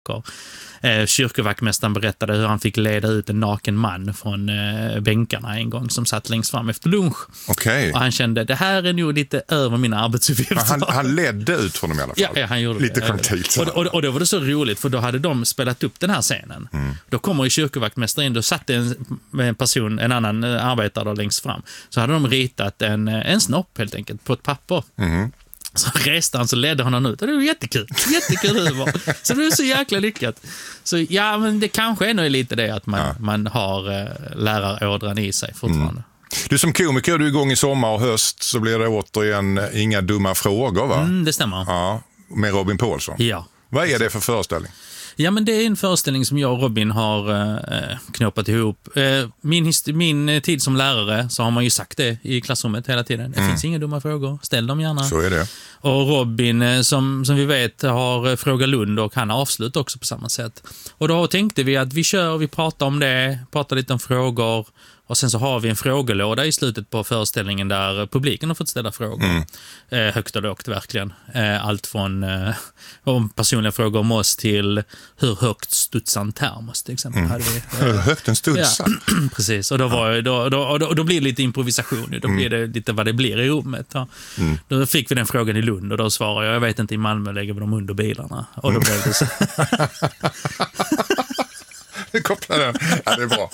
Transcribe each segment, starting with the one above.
Kyrkovaktmästaren berättade hur han fick leda ut en naken man från bänkarna en gång som satt längst fram efter lunch. Okej. Och han kände, det här är nog lite över mina arbetsuppgifter. Han ledde ut från dem i alla fall. Ja, han gjorde lite det. kontilt. Och då var det så roligt, för då hade de spelat upp den här scenen. Då kommer ju kyrkovaktmästaren in, då satt en annan arbetare där längst fram. Så hade de ritat en snopp helt enkelt på ett papper. Så reste han, så ledde han ut. Och det var jättekul humor. Så det var så jäkla lyckat. Så ja, men det kanske är nog lite det att man har lärarådran i sig fortfarande. Du som komiker, du är igång i sommar och höst, så blir det återigen Inga dumma frågor, va? Det stämmer. Ja, med Robin Paulsson. Ja. Vad är det för föreställning? Ja, men det är en föreställning som jag och Robin har knåpat ihop. Min tid som lärare, så har man ju sagt det i klassrummet hela tiden. Det finns inga dumma frågor, ställ dem gärna. Så är det. Och Robin, som vi vet, har Fråga Lund, och han har avslut också på samma sätt. Och då tänkte vi att vi pratar om det, pratar lite om frågor. Och sen så har vi en frågelåda i slutet på föreställningen där publiken har fått ställa frågor. Högt och lågt, verkligen. Allt från om personliga frågor om oss till hur högt studsar en termos, till exempel. Hur högt en studsar? Ja, precis. Och då blir det lite improvisation. Då blir det lite vad det blir i rummet. Ja. Då fick vi den frågan i Lund, och då svarade jag vet inte, i Malmö lägger vi dem under bilarna. Och då blev det så. Du kopplar den. Ja, det är bra.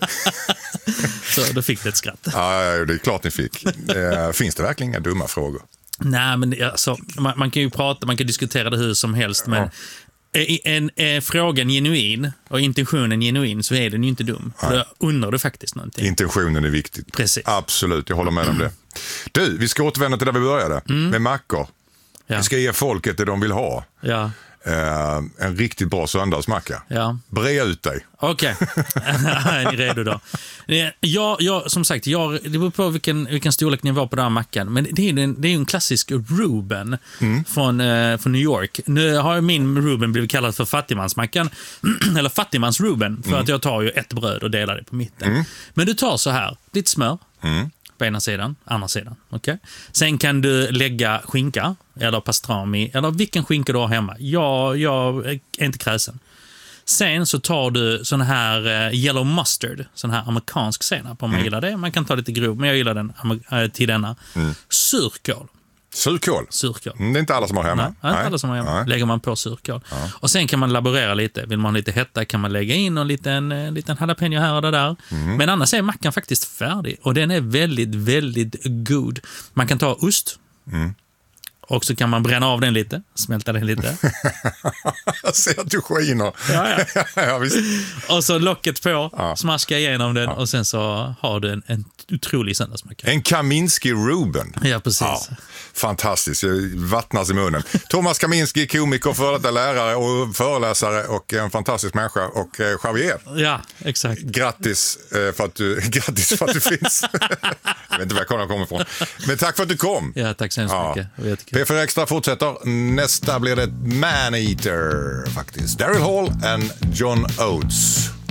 Så då fick det ett skratt. Ja, det är klart ni fick. Finns det verkligen inga dumma frågor? Nej, men alltså, man kan ju prata, man kan diskutera det hur som helst, men är frågan genuin och intentionen genuin, så är den ju inte dum. Då undrar du faktiskt någonting. Intentionen är viktigt. Precis. Absolut, jag håller med om det. Du, vi ska återvända till där vi började. Med mackor. Ja. Vi ska ge folket det de vill ha. Ja. En riktigt bra söndagsmacka. Ja. Brea ut dig. Okej. Är ni redo då? Som sagt, det beror på vilken storlek ni var på den här mackan. Men det är ju en klassisk Reuben från New York. Nu har min Reuben blivit kallad för fattigmansmackan. Eller fattigmans Reuben. För att jag tar ju ett bröd och delar det på mitten. Men du tar så här, lite smör. På ena sidan, andra sidan. Okay? Sen kan du lägga skinka eller pastrami eller vilken skinka du har hemma. Jag är inte kräsen. Sen så tar du sån här yellow mustard, sån här amerikansk senap om man gillar det. Man kan ta lite grov, men jag gillar den till denna. Surkål. Surkål? Surkål. Det är inte alla som har hemma. Nej, inte alla som har hemma. Lägger man på surkål. Ja. Och sen kan man laborera lite. Vill man lite hetta kan man lägga in en liten jalapeno här och där. Men annars är mackan faktiskt färdig. Och den är väldigt, väldigt god. Man kan ta ost. Och så kan man bränna av den lite, smälta den lite. Jag ser att du skiner. Ja. Ja, visst. Och så locket på, smaska igenom den och sen så har du en otrolig söndagsmacka. En Kaminski Reuben. Ja, precis. Ja. Fantastiskt, jag vattnas i munnen. Thomas Kaminski, komiker, före detta lärare och föreläsare och en fantastisk människa. Och Javier. Ja, exakt. Grattis för att du finns. Jag vet inte var jag kommer ifrån. Men tack för att du kom. Ja, tack så hemskt mycket. P4 Extra fortsätter. Nästa blir det Man Eater faktiskt. Daryl Hall and John Oates.